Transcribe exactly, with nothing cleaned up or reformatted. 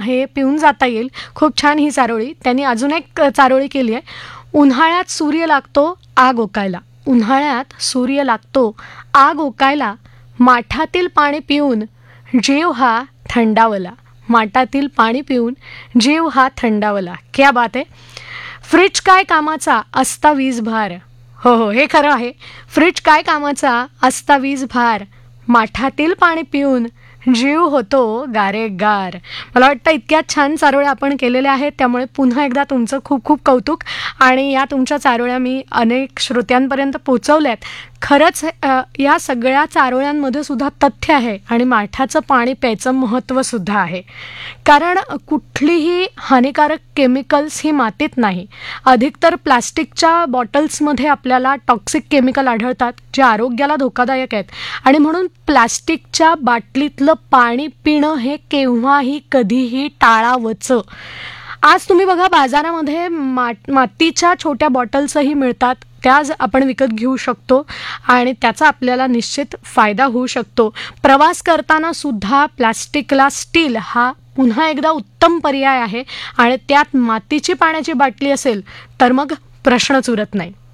हे पिऊन जाता येईल. खूप छान ही चारोळी. त्यांनी अजून एक चारोळी केली आहे. उन्हाळ्यात सूर्य लागतो आग ओकायला, उन्हाळ्यात सूर्य लागतो आग ओकायला, माठातील पाणी पिऊन जीव हा थंडावला, माठातील पाणी पिऊन जीव हा थंडावला. क्या बात आहे. फ्रिज काय कामाचा असता वीज भार. हो हो, हे खरं आहे. फ्रिज काय कामाचा असता वीज भार, माठातील पाणी पिऊन जीव होतो गारेगार. मला वाटतं इतक्या छान चारोळ्या आपण केलेल्या आहेत, त्यामुळे पुन्हा एकदा तुमचं खूप खूप कौतुक. आणि या तुमच्या चारोळ्या मी अनेक श्रोत्यांपर्यंत पोचवल्यात. खरंच या सगळ्या चारोळ्यांमध्ये सुद्धा तथ्य आहे आणि माठाचं पाणी प्यायचं महत्त्वसुद्धा आहे. कारण कुठलीही हानिकारक केमिकल्स ही मातीत नाही. अधिकतर प्लास्टिकच्या बॉटल्समध्ये आपल्याला टॉक्सिक केमिकल आढळतात, जे आरोग्याला धोकादायक आहेत. आणि म्हणून प्लास्टिकच्या बाटलीतलं पाणी पिणं हे केव्हाही कधीही टाळावंच. आज तुम्ही बघा, बाजारामध्ये मात मातीच्या छोट्या बॉटल्सही मिळतात. त्या आपण विकत घेऊ शकतो आणि त्याचा आपल्याला निश्चित फायदा होऊ शकतो. प्रवास करताना सुद्धा प्लास्टिकला स्टील हा पुन्हा एकदा उत्तम पर्याय आहे. आणि त्यात मातीची पाण्याची बाटली असेल तर मग प्रश्नच उरत नाही.